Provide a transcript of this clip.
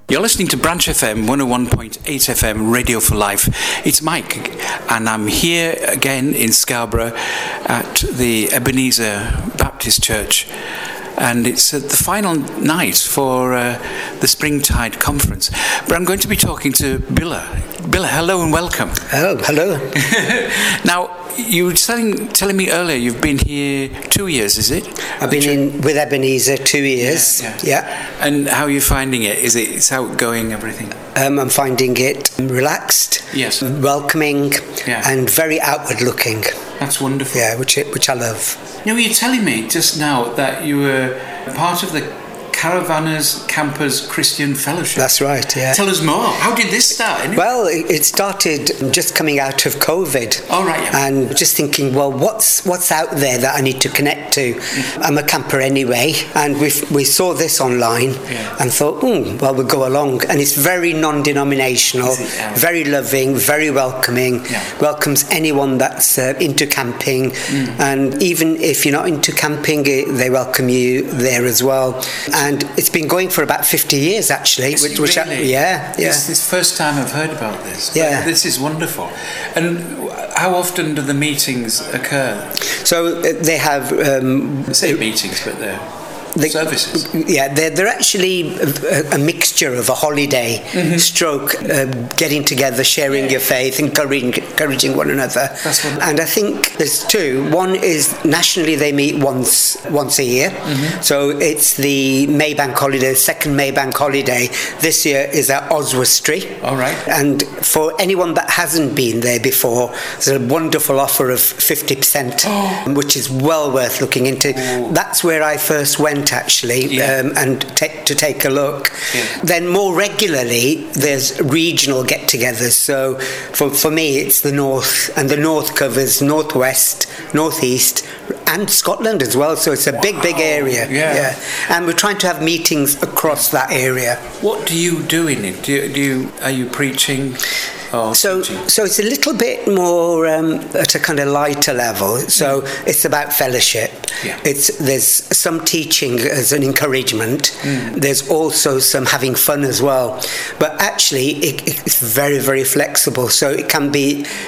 You're listening to Branch FM 101.8 FM Radio for Life. It's Mike, and I'm here again in Scarborough at the Ebenezer Baptist Church. And it's the final night for the Springtide Conference. But I'm going to be talking to Billa. Billa, hello and welcome. Oh, hello. Now, you were telling me earlier you've been here 2 years, is it? I've been with Ebenezer 2 years. Yeah. And how are you finding it? It's outgoing, everything? I'm finding it relaxed, yes, welcoming, and very outward looking. That's wonderful. Yeah, which I love. You were telling me just now that you were part of the Caravanners Campers Christian Fellowship. That's right, yeah. Tell us more. How did this start? Anyway? Well, it started just coming out of COVID. Oh, right, yeah. And just thinking, well, what's out there that I need to connect to? Yeah. I'm a camper anyway, and we saw this online and thought, well, we'll go along. And it's very non-denominational, very loving, very welcoming, welcomes anyone that's into camping. And even if you're not into camping, they welcome you there as well. And it's been going for about 50 years, actually. Really? This is the first time I've heard about this. Yeah. This is wonderful. And how often do the meetings occur? So they have... say meetings, but they're... services. Yeah, they're actually a mixture of a holiday stroke, getting together, sharing your faith, encouraging one another. That's wonderful. And I think there's two. One is nationally they meet once a year. So it's the Maybank holiday, second Maybank holiday. This year is at Oswestry. All right. And for anyone that hasn't been there before, there's a wonderful offer of 50%, which is well worth looking into. That's where I first went, actually, and to take a look. Then more regularly there's regional get-togethers. So for me it's the north, and the north covers northwest, northeast and Scotland as well, so it's a big area. And we're trying to have meetings across that area. What do you do in it? Are you preaching? So it's a little bit more at a kind of lighter level. So it's about fellowship. There's some teaching as an encouragement. There's also some having fun as well. But actually, it's very, very flexible. So it can be